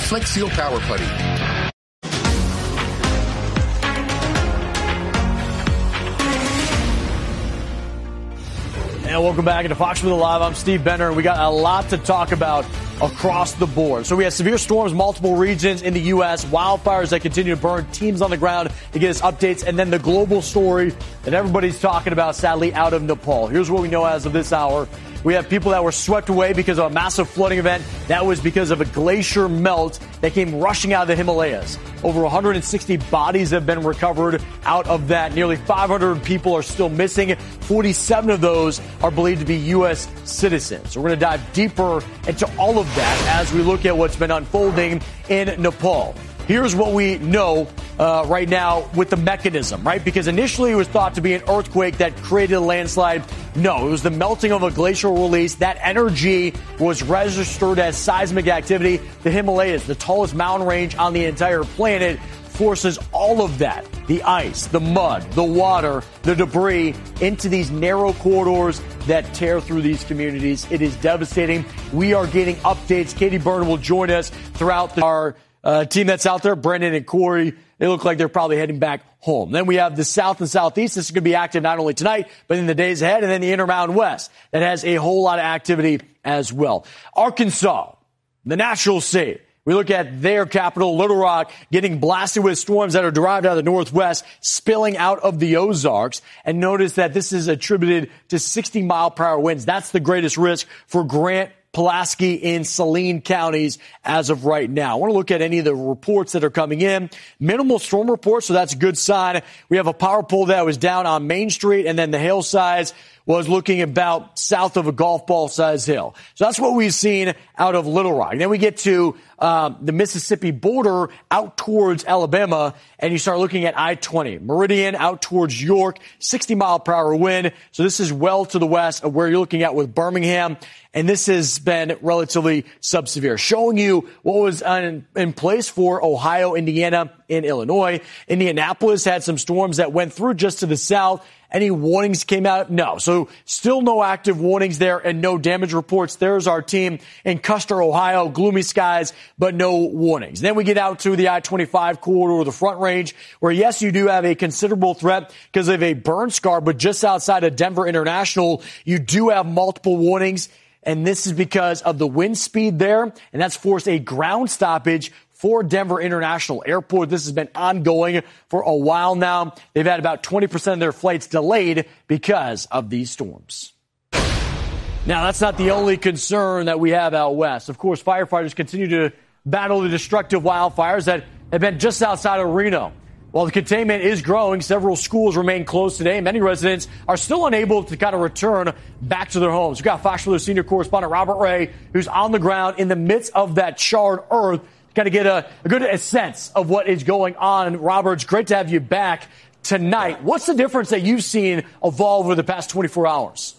Flex Seal Power Putty. And welcome back into Fox Sports Live. I'm Steve Benner, and we got a lot to talk about across the board. So we have severe storms, multiple regions in the U.S., wildfires that continue to burn, teams on the ground to get us updates, and then the global story that everybody's talking about, sadly, out of Nepal. Here's what we know as of this hour. We have people that were swept away because of a massive flooding event. That was because of a glacier melt that came rushing out of the Himalayas. Over 160 bodies have been recovered out of that. Nearly 500 people are still missing. 47 of those are believed to be U.S. citizens. So we're going to dive deeper into all of that as we look at what's been unfolding in Nepal. Here's what we know right now with the mechanism, right? Because initially it was thought to be an earthquake that created a landslide. No, it was the melting of a glacial release. That energy was registered as seismic activity. The Himalayas, the tallest mountain range on the entire planet, forces all of that, the ice, the mud, the water, the debris, into these narrow corridors that tear through these communities. It is devastating. We are getting updates. Katie Byrne will join us throughout our team that's out there, Brendan and Corey. They look like they're probably heading back home. Then we have the South and Southeast. This is going to be active not only tonight, but in the days ahead. And then the Intermountain West that has a whole lot of activity as well. Arkansas, the natural state. We look at their capital, Little Rock, getting blasted with storms that are derived out of the Northwest, spilling out of the Ozarks. And notice that this is attributed to 60-mile-per-hour winds. That's the greatest risk for Grant, Pulaski, and Saline counties as of right now. I want to look at any of the reports that are coming in. Minimal storm reports, so that's a good sign. We have a power pole that was down on Main Street, and then the hail size was looking about south of a golf ball size hill. So that's what we've seen out of Little Rock. Then we get to the Mississippi border out towards Alabama, and you start looking at I-20. Meridian out towards York, 60-mile-per-hour wind. So this is well to the west of where you're looking at with Birmingham. And this has been relatively subsevere, showing you what was in place for Ohio, Indiana, and Illinois. Indianapolis had some storms that went through just to the south. Any warnings came out? No. So still no active warnings there and no damage reports. There's our team in Custer, Ohio. Gloomy skies, but no warnings. Then we get out to the I-25 corridor, the Front Range, where, yes, you do have a considerable threat because of a burn scar, but just outside of Denver International, you do have multiple warnings. And this is because of the wind speed there, and that's forced a ground stoppage for Denver International Airport. This has been ongoing for a while now. They've had about 20% of their flights delayed because of these storms. Now, that's not the only concern that we have out west. Of course, firefighters continue to battle the destructive wildfires that have been just outside of Reno. While the containment is growing, several schools remain closed today. Many residents are still unable to kind of return back to their homes. We've got Fox News senior correspondent Robert Ray, who's on the ground in the midst of that charred earth, to kind of get a good sense of what is going on. Robert, it's great to have you back tonight. What's the difference that you've seen evolve over the past 24 hours?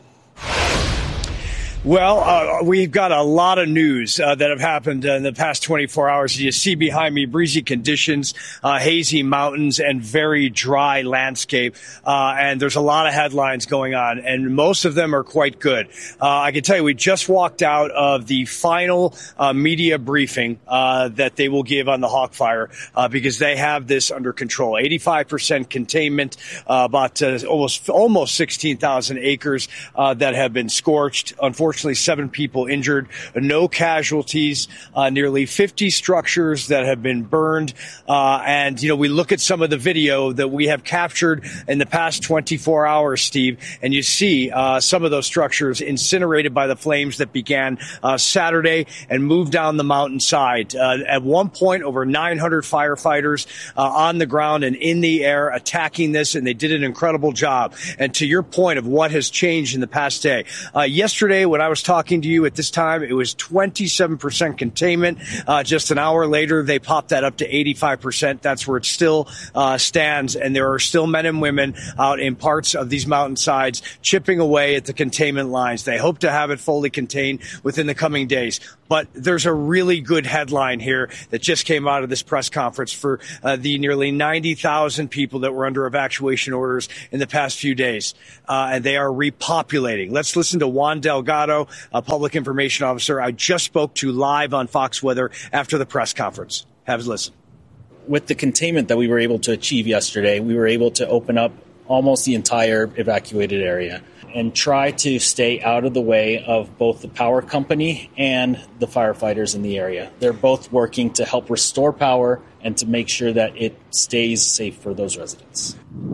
Well, we've got a lot of news that have happened in the past 24 hours. You see behind me breezy conditions, hazy mountains, and very dry landscape. And there's a lot of headlines going on, and most of them are quite good. I can tell you, we just walked out of the final media briefing that they will give on the Hawk Fire because they have this under control. 85% containment, about almost 16,000 acres that have been scorched. Unfortunately, 7 people injured, no casualties, nearly 50 structures that have been burned. And, we look at some of the video that we have captured in the past 24 hours, Steve, and you see some of those structures incinerated by the flames that began Saturday and moved down the mountainside. At one point, over 900 firefighters on the ground and in the air attacking this, and they did an incredible job. And to your point of what has changed in the past day, yesterday when I was talking to you at this time, it was 27% containment. Just an hour later, they popped that up to 85%. That's where it still stands. And there are still men and women out in parts of these mountainsides chipping away at the containment lines. They hope to have it fully contained within the coming days. But there's a really good headline here that just came out of this press conference for the nearly 90,000 people that were under evacuation orders in the past few days. And they are repopulating. Let's listen to Juan Delgado, Machado, a public information officer I just spoke to live on Fox Weather after the press conference. Have a listen. With the containment that we were able to achieve yesterday, we were able to open up almost the entire evacuated area and try to stay out of the way of both the power company and the firefighters in the area. They're both working to help restore power and to make sure that it stays safe for those residents.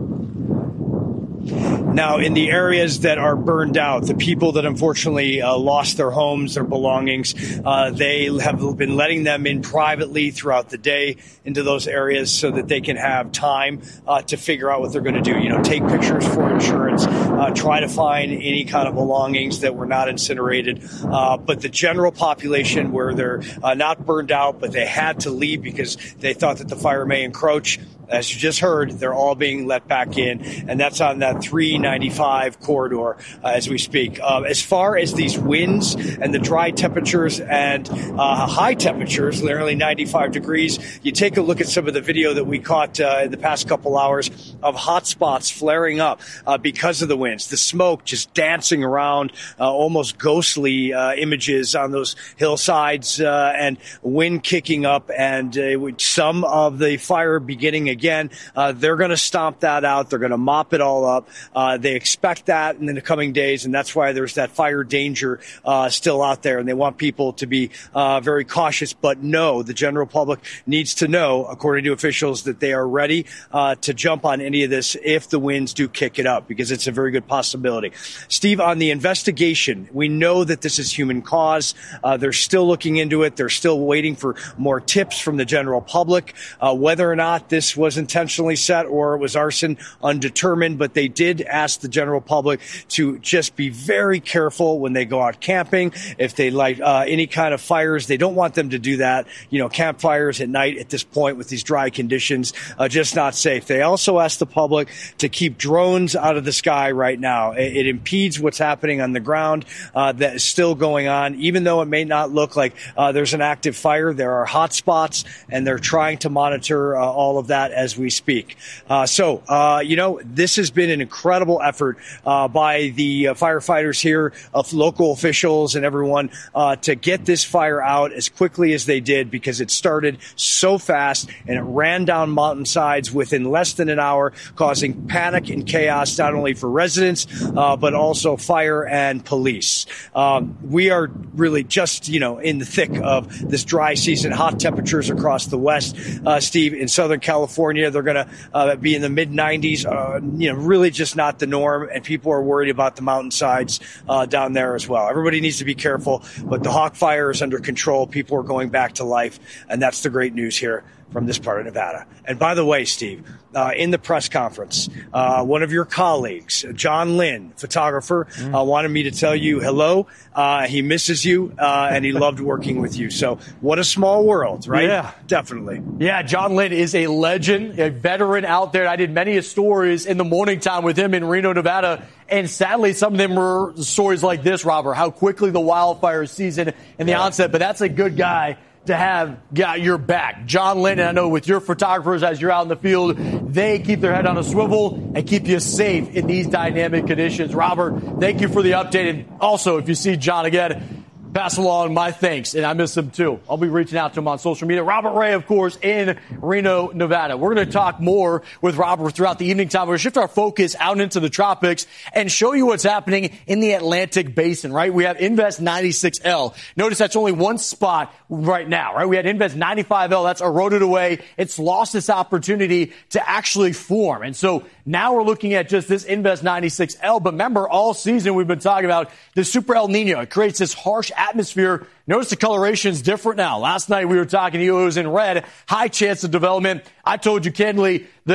Now, in the areas that are burned out, the people that unfortunately lost their homes, their belongings, they have been letting them in privately throughout the day into those areas so that they can have time to figure out what they're going to do. You know, take pictures for insurance, try to find any kind of belongings that were not incinerated. But the general population where they're not burned out, but they had to leave because they thought that the fire may encroach, as you just heard, they're all being let back in, and that's on that 395 corridor as we speak. As far as these winds and the dry temperatures and high temperatures, literally 95 degrees, you take a look at some of the video that we caught in the past couple hours of hot spots flaring up because of the winds, the smoke just dancing around, almost ghostly images on those hillsides, and wind kicking up, and some of the fire beginning again. They're going to stomp that out. They're going to mop it all up. They expect that in the coming days, and that's why there's that fire danger still out there, and they want people to be very cautious. But no, the general public needs to know, according to officials, that they are ready to jump on any of this if the winds do kick it up, because it's a very good possibility. Steve, on the investigation, we know that this is human cause. They're still looking into it. They're still waiting for more tips from the general public. Whether or not this was intentionally set or it was arson, undetermined, but they did ask the general public to just be very careful when they go out camping. If they light any kind of fires, they don't want them to do that. You know, campfires at night at this point with these dry conditions, just not safe. They also asked the public to keep drones out of the sky right now. It impedes what's happening on the ground that is still going on. Even though it may not look like there's an active fire, there are hot spots, and they're trying to monitor all of that as we speak. You know, this has been an incredible effort by the firefighters here, of local officials and everyone to get this fire out as quickly as they did, because it started so fast and it ran down mountainsides within less than an hour, causing panic and chaos not only for residents but also fire and police. We are really just, you know, in the thick of this dry season, hot temperatures across the West. Steve, in Southern California, they're going to be in the mid-90s, you know, really just not the norm, and people are worried about the mountainsides down there as well. Everybody needs to be careful, but the Hawk Fire is under control. People are going back to life, and that's the great news here from this part of Nevada. And by the way, Steve, in the press conference, one of your colleagues, John Lynn, photographer, wanted me to tell you hello. He misses you, and he loved working with you. So what a small world, right? Yeah. Definitely. Yeah, John Lynn is a legend, a veteran out there. I did many stories in the morning time with him in Reno, Nevada. And sadly, some of them were stories like this, Robert, how quickly the wildfire season in the onset. But that's a good guy to have got your back. John Lynn, and I know with your photographers as you're out in the field, they keep their head on a swivel and keep you safe in these dynamic conditions. Robert, thank you for the update. And also, if you see John again, pass along my thanks, and I miss him too. I'll be reaching out to him on social media. Robert Ray, of course, in Reno, Nevada. We're going to talk more with Robert throughout the evening time. We're going to shift our focus out into the tropics and show you what's happening in the Atlantic Basin, right? We have Invest 96L. Notice that's only one spot right now, right? We had Invest 95L. That's eroded away. It's lost its opportunity to actually form. And so now we're looking at just this Invest 96L. But remember, all season we've been talking about the Super El Nino. It creates this harsh atmosphere. Notice the coloration is different now. Last night we were talking to you, it was in red, high chance of development. I told you candidly, the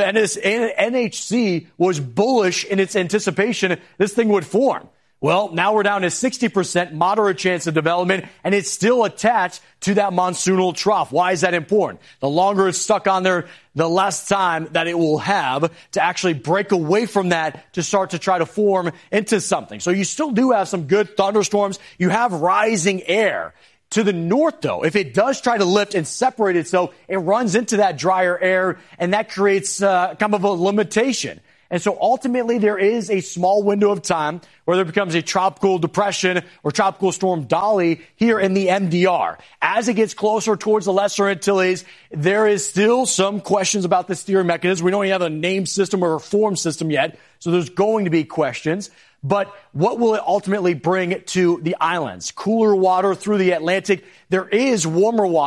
NHC was bullish in its anticipation this thing would form. Well, now we're down to 60% moderate chance of development, and it's still attached to that monsoonal trough. Why is that important? The longer it's stuck on there, the less time that it will have to actually break away from that to start to try to form into something. So you still do have some good thunderstorms. You have rising air. To the north, though, if it does try to lift and separate itself, it runs into that drier air, and that creates kind of a limitation. And so ultimately there is a small window of time where there becomes a tropical depression or tropical storm Dolly here in the MDR. As it gets closer towards the Lesser Antilles, there is still some questions about the steering mechanism. We don't even have a name system or a form system yet, so there's going to be questions. But what will it ultimately bring to the islands? Cooler water through the Atlantic. There is warmer water